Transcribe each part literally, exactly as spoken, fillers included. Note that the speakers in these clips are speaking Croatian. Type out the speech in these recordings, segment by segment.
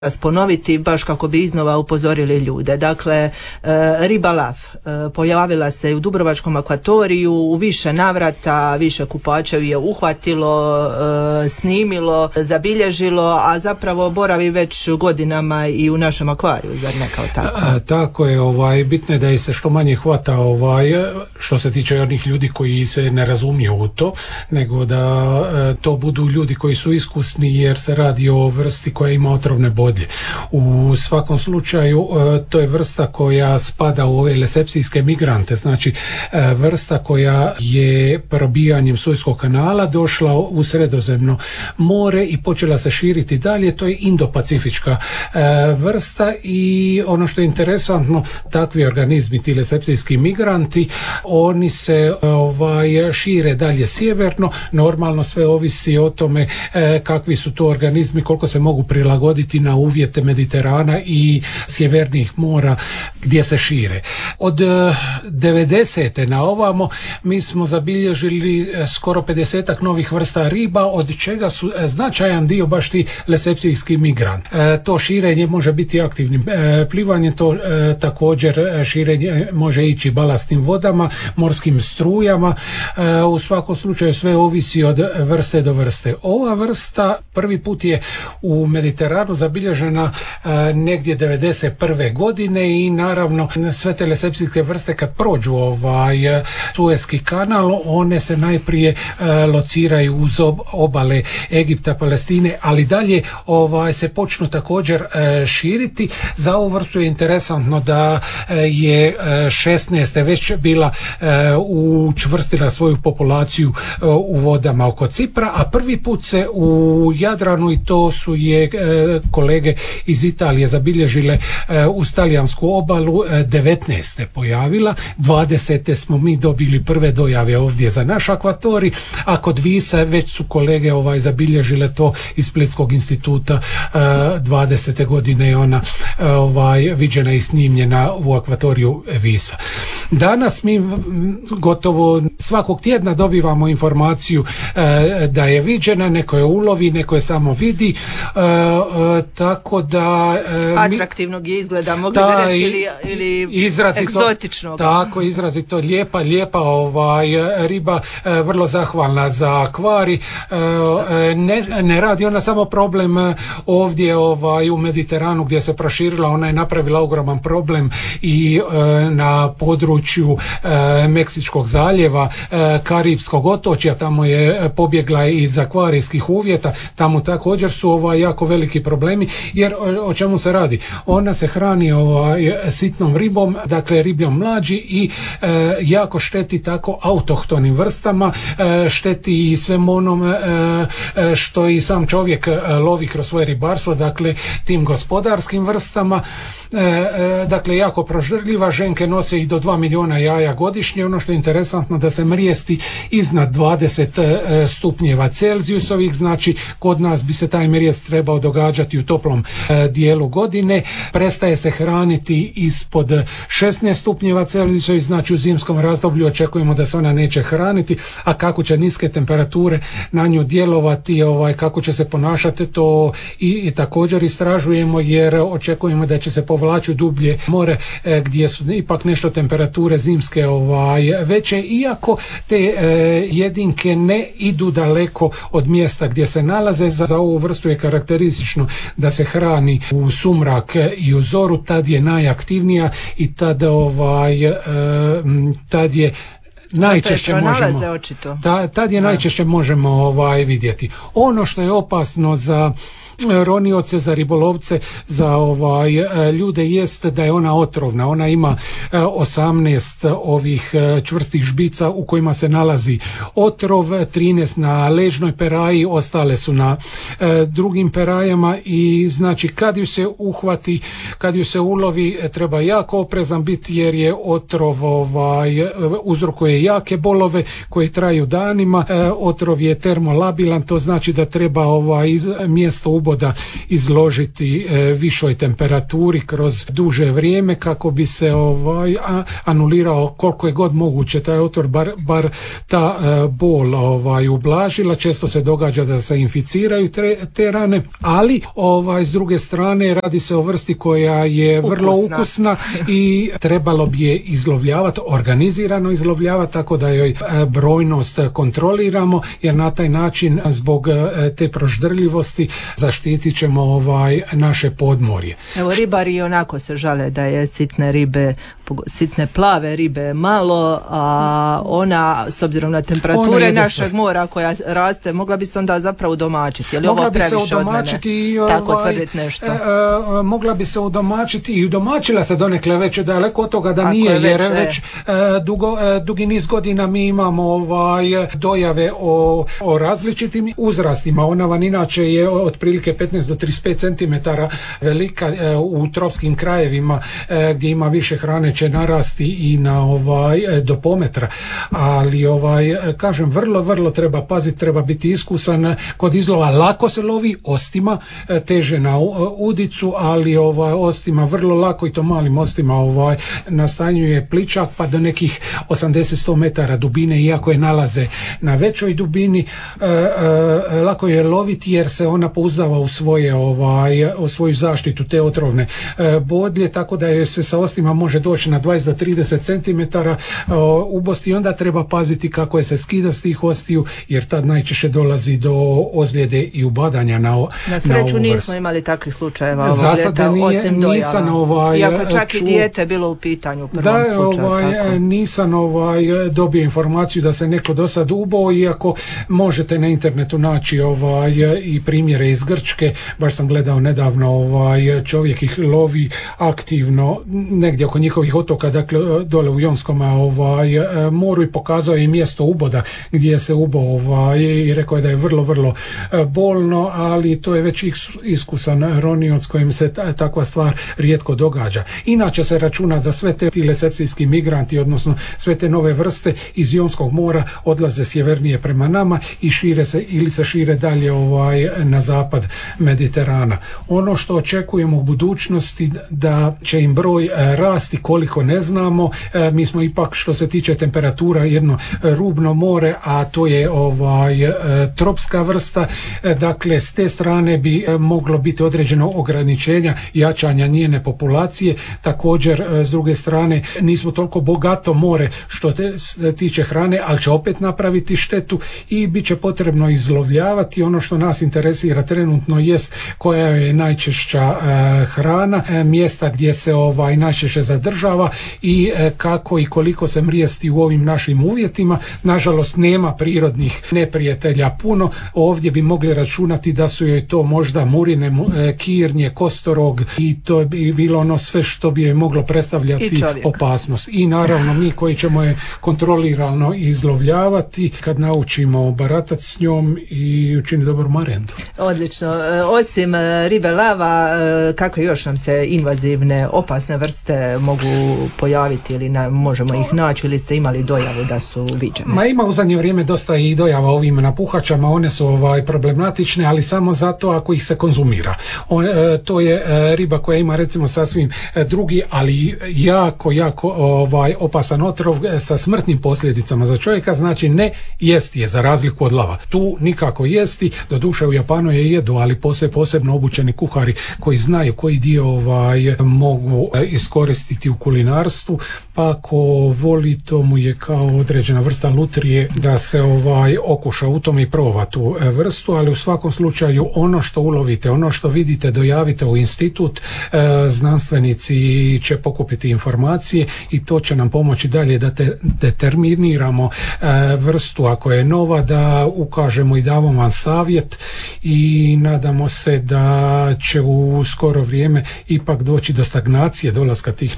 ponoviti baš kako bi iznova upozorili ljude. Dakle, e, riba lav e, pojavila se u Dubrovačkom akvatoriju u više navrata, više kupača je uhvatilo, e, snimilo, zabilježilo, a zapravo boravi već godinama i u našem akvariju, zar ne kao tako? A, tako je, ovaj, bitno je da ih se što manje hvata, ovaj, što se tiče onih ljudi koji se ne razumiju u to, nego da e, to budu ljudi koji su iskusni, jer se radi o vrsti koja ima otrovne bodlje. U svakom slučaju to je vrsta koja spada u ove lesepsijske migrante, znači vrsta koja je probijanjem Sueskog kanala došla u Sredozemno more i počela se širiti dalje. To je indopacifička vrsta i ono što je interesantno, takvi organizmi, ti lesepsijski migranti, oni se ovaj, šire dalje sjeverno. Normalno sve ovisi o tome kakvi su to organizmi, koliko se mogu prilagoditi na uvjete Mediterana i sjevernih mora gdje se šire. Od devedesete na ovamo mi smo zabilježili skoro pedesetak novih vrsta riba, od čega su značajan dio baš ti lesepsijski migrant. E, to širenje može biti aktivnim e, plivanjem, to e, također širenje može ići balastnim vodama, morskim strujama. E, u svakom slučaju sve ovisi od vrste do vrste. Ova vrsta prvi put je u Mediteranu zabilježena e, negdje devedeset prve godine i naravno sve te lesepsijske vrste kad prođu ovaj Sueski kanal, one se najprije e, lociraju uz ob, obale Egipta, Palestine, ali dalje ovaj se počnu također e, širiti. Za ovu vrstu je interesantno da e, je šesnaeste već bila e, učvrstila svoju populaciju e, u vodama oko Cipra, a prvi put se u Jadranu, i to su je e, kolege iz Italije zabilježile e, uz talijansku obalu, e, devetnaeste pojavila, dvadesete smo mi dobili prve dojave ovdje za naš akvatorij, a kod Visa već su kolege ovaj zabilježile to iz Splitskog instituta, e, dvadesete godine je ona e, ovaj viđena i snimljena u akvatoriju Visa. Danas mi gotovo svakog tjedna dobivamo informaciju e, da je viđena, neko je ulovi, neko je samo vidi, e, e, tako da e, atraktivnog je izgleda, mogli bi reći, ili, ili izrazito, egzotičnog. Tako, izrazito lijepa, lijepa ovaj, riba, e, vrlo zahvalna za akvarij. E, ne, ne radi ona samo problem ovdje ovaj, u Mediteranu gdje se proširila, ona je napravila ogroman problem i e, na području e, Meksičkog zaljeva, e, Karipskog otočja, tamo je pobjegla iz akvarijskih uvjeta, tamo također su ovaj, jako veliki problemi, jer o, o čemu se radi? Ona se hrani ovaj, sitnom ribom, dakle ribljom mlađi, i e, jako šteti tako autohtonim vrstama, e, šteti i svem onom e, e, što i sam čovjek e, lovi kroz svoje ribarstvo, dakle tim gospodarskim vrstama. E, e, dakle jako prožrljiva, ženke nose i do dva milijuna jaja godišnje. Ono što je interesantno da se mrijesti iznad dvadeset e, stupnjeva Celzijusovih, znači kod nas bi se taj mrijest trebao događati u toplom e, dijelu godine. Prestaje se hraniti ispod šesnaest stupnjeva Celzijusovih, znači u zimskom razdoblju očekujemo da se ona neće hraniti, a kako će niske temperature na nju djelovati, ovaj, kako će se ponašati, to i, i također istražujemo, jer očekujemo da će se povlačiti dublje more e, gdje su ipak nešto temperature zimske ovaj, veće, iako te e, jedinke ne idu daleko od mjesta gdje se nalaze. Za, za ovu vrstu je karakteristično da se hrani u sumrak i u zoru, tad je najaktivnija i tad, ovaj, e, tad je najčešće možemo ta, tad je da. najčešće možemo ovaj vidjeti. Ono što je opasno za ronioce, za ribolovce, za ovaj ljude jest da je ona otrovna. Ona ima osamnaest ovih čvrstih žbica u kojima se nalazi otrov, trinaest na ležnoj peraji, ostale su na e, drugim perajama, i znači kad ju se uhvati, kad ju se ulovi, treba jako oprezan biti, jer je otrov ovaj, uzrokuje jake bolove koji traju danima. E, otrov je termolabilan, to znači da treba ovaj, iz, mjesto ubo uboda izložiti e, višoj temperaturi kroz duže vrijeme kako bi se ovaj a, anulirao koliko je god moguće taj otvor, bar, bar ta e, bol ovaj ublažila. Često se događa da se inficiraju te, te rane, ali ovaj s druge strane radi se o vrsti koja je vrlo ukusna, ukusna i trebalo bi je izlovljavati, organizirano izlovljavati tako da joj brojnost kontroliramo, jer na taj način zbog te proždrljivosti zaštitit ćemo ovaj naše podmorje. Evo, ribari onako se žale da je sitne ribe, sitne plave ribe malo, a ona s obzirom na temperature našeg mora koja raste, mogla bi se onda zapravo udomačiti. Je li ovo previše od mene i, tako ovaj, tvrditi nešto? E, e, mogla bi se udomačiti i udomačila se donekle već daleko od toga da Ako nije, već, jer e. već e, dugo, e, dugi niz godina mi imamo ovaj dojave o, o različitim uzrastima. Ona van inače je otprilike petnaest do trideset pet centimetara velika, e, u tropskim krajevima e, gdje ima više hrane će narasti i na ovaj do pometra, ali ovaj kažem vrlo vrlo treba paziti, treba biti iskusan kod izlova. Lako se lovi ostima, teže na udicu, ali ovaj ostima vrlo lako i to malim ostima ovaj nastanjuje pličak pa do nekih osamdeset do sto metara dubine, iako je nalaze na većoj dubini. E, e, lako je loviti jer se ona pouzdava u svoje ovaj u svoju zaštitu te otrovne e, bodlje, tako da joj se sa ostima može doći na dvadeset do trideset centimetara e, ubosti i onda treba paziti kako je se skida s tih ostiju, jer tad najčešće dolazi do ozljede i ubadanja na o, na sreću na nismo imali takvih slučajeva ovog Za ljeta, nije, osim nisam ovaj, iako čak ču... i dijete bilo u pitanju u prvom da, slučaju. Ovaj, tako. nisam ovaj, dobio informaciju da se neko do sad ubao, iako možete na internetu naći ovaj, i primjere iz Grčke. Baš sam gledao nedavno, ovaj, čovjek ih lovi aktivno negdje oko njihovih otoka, dakle dole u Jonskom ovaj, moru, i pokazao je mjesto uboda gdje se ubao ovaj, i rekao je da je vrlo, vrlo bolno, ali to je već iskusan ronioc kojim se ta, takva stvar rijetko događa. Inače se računa da sve te lepsijski migranti, odnosno sve te nove vrste iz Jonskog mora odlaze sjevernije prema nama i šire se ili se šire dalje ovaj, na zapad Mediterana. Ono što očekujemo u budućnosti da će im broj e, rasti koliko ne znamo. E, mi smo ipak što se tiče temperatura jedno rubno more, a to je ovaj e, tropska vrsta. E, dakle, s te strane bi e, moglo biti određeno ograničenja jačanja njene populacije. Također, e, s druge strane, nismo toliko bogato more što te, se tiče hrane, ali će opet napraviti štetu i bit će potrebno izlovljavati. Ono što nas interesira trenutno jest koja je najčešća e, hrana, e, mjesta gdje se ovaj najčešće zadržava i e, kako i koliko se mrijesti u ovim našim uvjetima. Nažalost, nema prirodnih neprijatelja puno. Ovdje bi mogli računati da su joj to možda murine, e, kirnje, kostorog, i to bi bilo ono sve što bi je moglo predstavljati opasnost. I naravno mi koji ćemo je kontrolirano izlovljavati kad naučimo baratati s njom i učiniti dobru marendu. Odlično. Osim ribe lava, kakve još nam se invazivne opasne vrste mogu pojaviti ili na, možemo ih naći, ili ste imali dojavu da su viđene? Ma ima u zadnje vrijeme dosta i dojava ovim napuhačama, one su ovaj problematične, ali samo zato ako ih se konzumira. On, to je riba koja ima recimo sasvim drugi, ali jako, jako ovaj, opasan otrov sa smrtnim posljedicama za čovjeka, znači ne jesti je za razliku od lava. Tu nikako jesti, doduše u Japanu je jedu, ali postoje posebno obučeni kuhari koji znaju koji dio ovaj, mogu iskoristiti u kulinarstvu, pa ako voli, to mu je kao određena vrsta lutrije da se ovaj okuša u tome i proba tu vrstu, ali u svakom slučaju ono što ulovite, ono što vidite, dojavite u institut, e, znanstvenici će pokupiti informacije i to će nam pomoći dalje da te determiniramo e, vrstu ako je nova, da ukažemo i damo vam savjet i nadamo se da će u skoro vrijeme ipak doći do stagnacije dolaska tih novih vrsta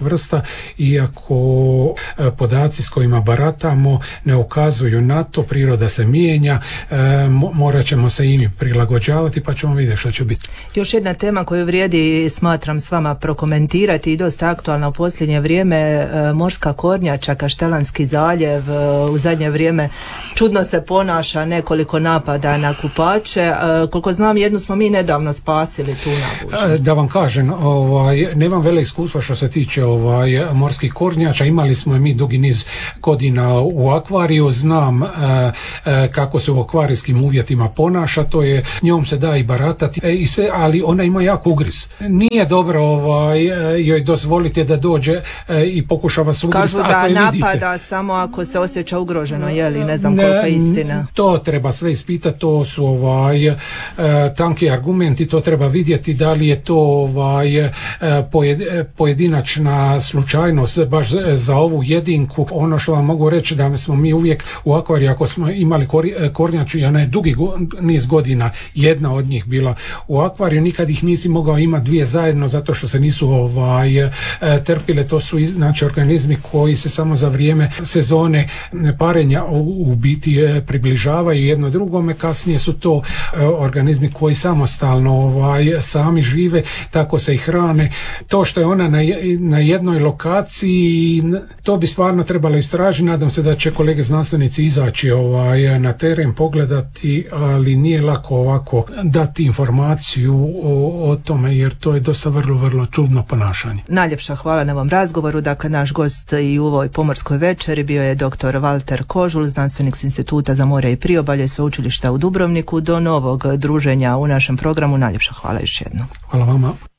vrsta, iako podaci s kojima baratamo ne ukazuju na to, priroda se mijenja, morat ćemo se i mi prilagođavati, pa ćemo vidjeti što će biti. Još jedna tema koju vrijedi, smatram, s vama prokomentirati i dosta aktualna u posljednje vrijeme, morska kornjača, Kaštelanski zaljev u zadnje vrijeme čudno se ponaša, nekoliko napada na kupače. Koliko znam, jednu smo mi nedavno spasili tu nabužu. Da vam kažem, ovaj, nemam vele iskustva što se tiče ovaj, morskih kornjača, imali smo mi dugi niz godina u akvariju, znam e, e, kako se u akvarijskim uvjetima ponaša, to je, njom se da i baratati e, i sve, ali ona ima jak ugriz. Nije dobro ovaj, joj dozvolite da dođe e, i pokuša vas ugriz. Kažu da napada samo ako se osjeća ugroženo, je li, ne znam koliko je istina. To treba sve ispitati, to su ovaj, e, tanki argumenti, to treba vidjeti da li je to ovaj, e, pojed, pojedinačna slučajnost baš za ovu jedinku. Ono što vam mogu reći da smo mi uvijek u akvariju, ako smo imali kor, kornjaču i ona je dugi go, niz godina jedna od njih bila u akvariju, nikad ih nisi mogao imati dvije zajedno zato što se nisu ovaj, trpile. To su znači organizmi koji se samo za vrijeme sezone parenja u, u biti približavaju jedno drugome, kasnije su to organizmi koji samostalno ovaj, sami žive, tako se i hrane. To što je ona na, na jednoj lokaciji, to bi stvarno trebalo istražiti. Nadam se da će kolege znanstvenici izaći ovaj, na teren, pogledati, ali nije lako ovako dati informaciju o, o tome, jer to je dosta vrlo, vrlo čudno ponašanje. Najljepša hvala na ovom razgovoru. Dakle, naš gost i u ovoj pomorskoj večeri bio je doktor Valter Kožul, znanstvenik s Instituta za more i priobalje Sveučilišta u Dubrovniku. Do novog druženja u našem programu. Najljepša hvala još jednom. Hvala vama.